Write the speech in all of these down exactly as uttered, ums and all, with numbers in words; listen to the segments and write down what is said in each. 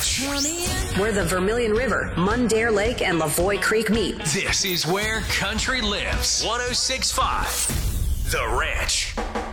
Ranch. Where the Vermilion River, Mundare Lake, and Lavoie Creek meet. This is where country lives. one oh six point five The Ranch.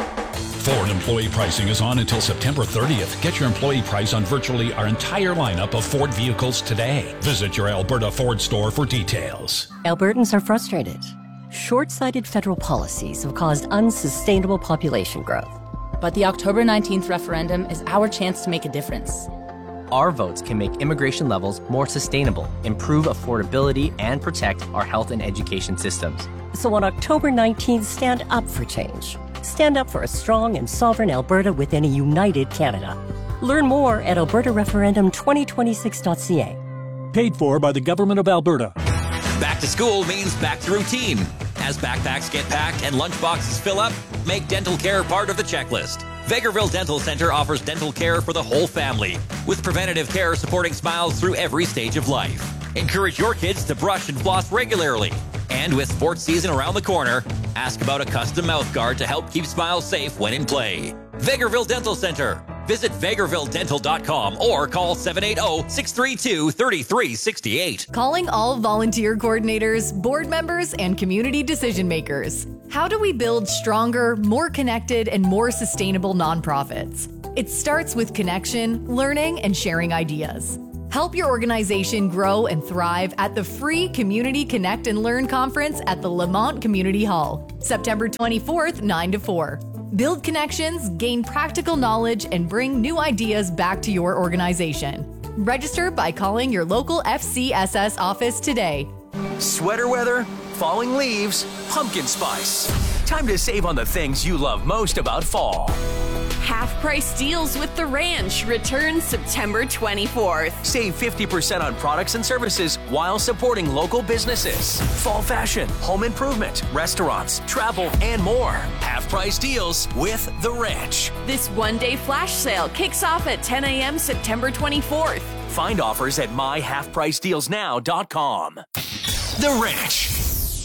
Ford employee pricing is on until September thirtieth. Get your employee price on virtually our entire lineup of Ford vehicles today. Visit your Alberta Ford store for details. Albertans are frustrated. Short-sighted federal policies have caused unsustainable population growth. But the October nineteenth referendum is our chance to make a difference. Our votes can make immigration levels more sustainable, improve affordability, and protect our health and education systems. So on October nineteenth, stand up for change. Stand up for a strong and sovereign Alberta within a united Canada. Learn more at alberta referendum twenty twenty-six dot c a. Paid for by the Government of Alberta. Back to school means back to routine. As backpacks get packed and lunchboxes fill up, make dental care part of the checklist. Vegreville Dental Center offers dental care for the whole family, with preventative care supporting smiles through every stage of life. Encourage your kids to brush and floss regularly. And with sports season around the corner, ask about a custom mouth guard to help keep smiles safe when in play. Vegreville Dental Center. Visit vegreville dental dot com or call seven eight zero, six three two, three three six eight. Calling all volunteer coordinators, board members, and community decision makers. How do we build stronger, more connected, and more sustainable nonprofits? It starts with connection, learning, and sharing ideas. Help your organization grow and thrive at the free Community Connect and Learn Conference at the Lamont Community Hall, September twenty-fourth, nine to four. Build connections, gain practical knowledge, and bring new ideas back to your organization. Register by calling your local F C S S office today. Sweater weather, falling leaves, pumpkin spice. Time to save on the things you love most about fall. Half-price deals with The Ranch returns September twenty-fourth. Save fifty percent on products and services while supporting local businesses. Fall fashion, home improvement, restaurants, travel, and more. Half-price deals with The Ranch. This one-day flash sale kicks off at ten a.m. September twenty-fourth. Find offers at my half price deals now dot com. The Ranch.